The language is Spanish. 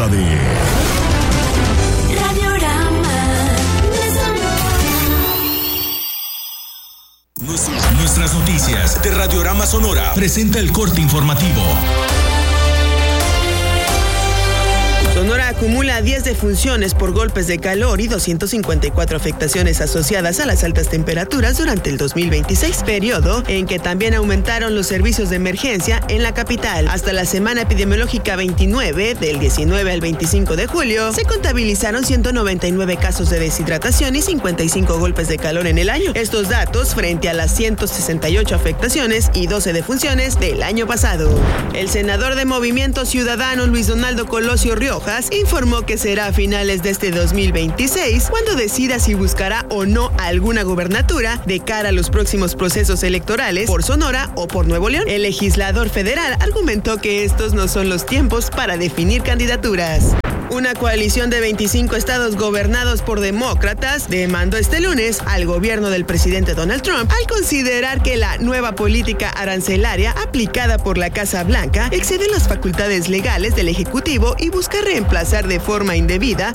hora de Nuestras noticias de Radiorama Sonora presenta el corte informativo. Sonora acumula 10 defunciones por golpes de calor y 254 afectaciones asociadas a las altas temperaturas durante el 2026, periodo en que también aumentaron los servicios de emergencia en la capital. Hasta la semana epidemiológica 29, del 19 al 25 de julio, se contabilizaron 199 casos de deshidratación y 55 golpes de calor en el año. Estos datos frente a las 168 afectaciones y 12 defunciones del año pasado. El senador de Movimiento Ciudadano, Luis Donaldo Colosio Riojas, informó que será a finales de este 2026 cuando decida si buscará o no alguna gubernatura de cara a los próximos procesos electorales por Sonora o por Nuevo León. El legislador federal argumentó que estos no son los tiempos para definir candidaturas. Una coalición de 25 estados gobernados por demócratas demandó este lunes al gobierno del presidente Donald Trump al considerar que la nueva política arancelaria aplicada por la Casa Blanca excede las facultades legales del Ejecutivo y busca reemplazar de forma indebida